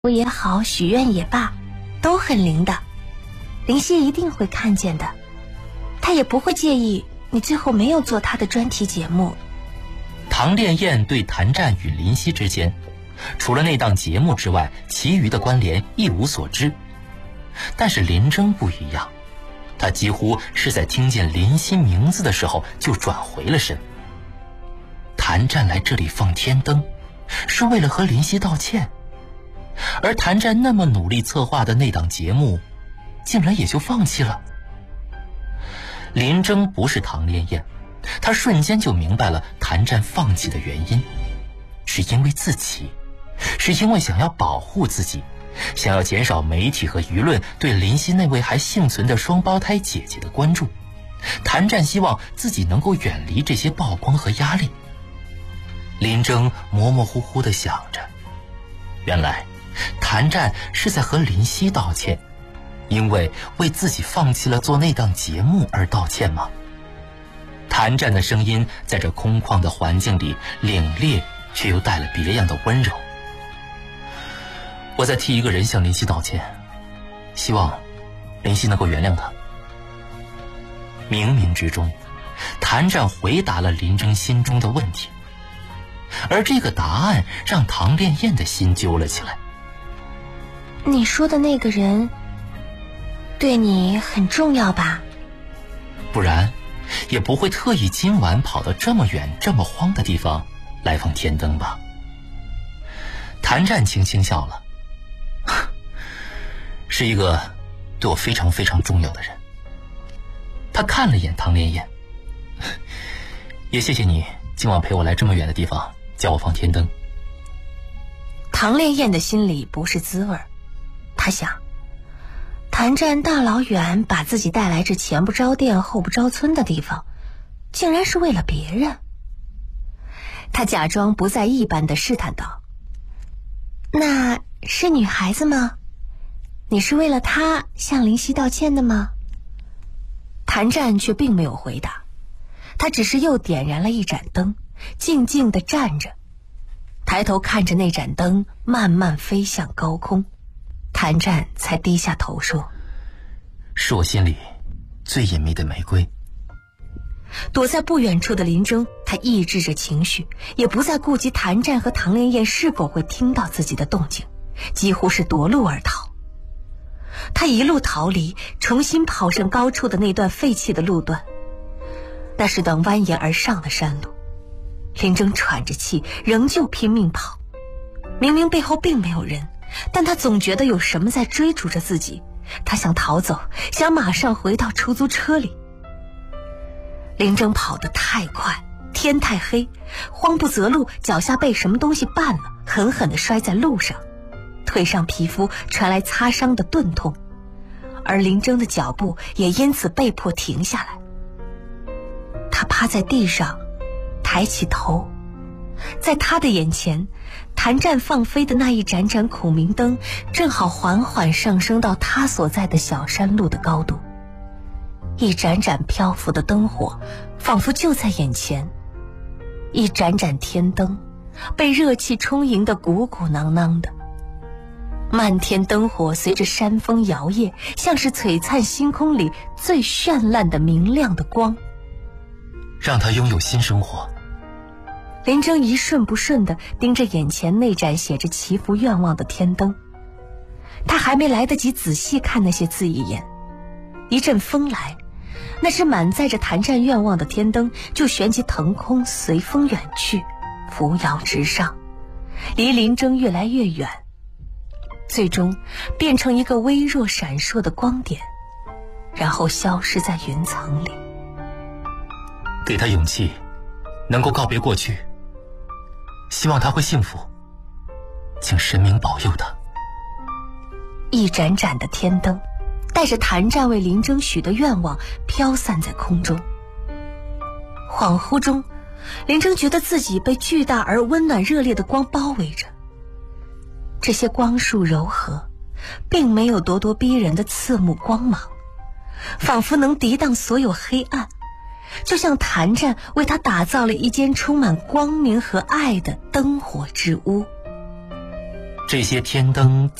也好，许愿也罢，都很灵的。林夕一定会看见的，他也不会介意你最后没有做他的专题节目。 唐烈焰对谭战与林夕之间，除了那档节目之外，其余的关联一无所知。但是林征不一样，他几乎是在听见林夕名字的时候就转回了身。谭战来这里放天灯，是为了和林夕道歉，而谭战那么努力策划的那档节目，竟然也就放弃了。林征不是唐烈焰，他瞬间就明白了谭战放弃的原因，是因为自己，是因为想要保护自己，想要减少媒体和舆论对林夕那位还幸存的双胞胎姐姐的关注。谭战希望自己能够远离这些曝光和压力。林征模模糊糊地想着，原来谭战是在和林夕道歉，因为为自己放弃了做那档节目而道歉吗？谭战的声音在这空旷的环境里凛冽，却又带了别样的温柔。我在替一个人向林夕道歉，希望林夕能够原谅他。冥冥之中，谭战回答了林征心中的问题，而这个答案让唐烈焰的心揪了起来。 你说的那个人对你很重要吧？ 不然也不会特意今晚跑到这么远这么荒的地方来放天灯吧。谭战轻轻笑了，是一个对我非常非常重要的人。他看了眼唐烈焰，也谢谢你今晚陪我来这么远的地方叫我放天灯。 唐烈焰的心里不是滋味，他想，谭战大老远把自己带来这前不着店后不着村的地方，竟然是为了别人。他假装不在意般地试探道，那是女孩子吗？你是为了她向林夕道歉的吗？谭战却并没有回答，他只是又点燃了一盏灯，静静地站着，抬头看着那盏灯慢慢飞向高空。谭战才低下头说， 是我心里最隐秘的玫瑰。 躲在不远处的林征，他抑制着情绪，也不再顾及谭战和唐烈焰是否会听到自己的动静，几乎是夺路而逃。他一路逃离，重新跑上高处的那段废弃的路段，那是段蜿蜒而上的山路。林征喘着气，仍旧拼命跑，明明背后并没有人，但他总觉得有什么在追逐着自己。他想逃走，想马上回到出租车里。林征跑得太快，天太黑，慌不择路，脚下被什么东西绊了，狠狠地摔在路上，腿上皮肤传来擦伤的钝痛，而林征的脚步也因此被迫停下来。他趴在地上，抬起头，在他的眼前，谭战放飞的那一盏盏孔明灯正好缓缓上升到他所在的小山路的高度，一盏盏漂浮的灯火仿佛就在眼前，一盏盏天灯被热气充盈得鼓鼓囊囊的，漫天灯火随着山风摇曳，像是璀璨星空里最绚烂的明亮的光， 让他拥有新生活。 林征一瞬不瞬地盯着眼前那盏写着祈福愿望的天灯，他还没来得及仔细看那些字一眼，一阵风来，那只满载着谭战愿望的天灯就旋即腾空，随风远去，扶摇直上，离林征越来越远，最终变成一个微弱闪烁的光点，然后消失在云层里。 给他勇气，能够告别过去，希望他会幸福，请神明保佑他。 一盏盏的天灯带着谭战为林征许的愿望飘散在空中。恍惚中，林征觉得自己被巨大而温暖热烈的光包围着，这些光束柔和，并没有咄咄逼人的刺目光芒，仿佛能抵挡所有黑暗，就像谭战为他打造了一间充满光明和爱的灯火之屋。 这些天灯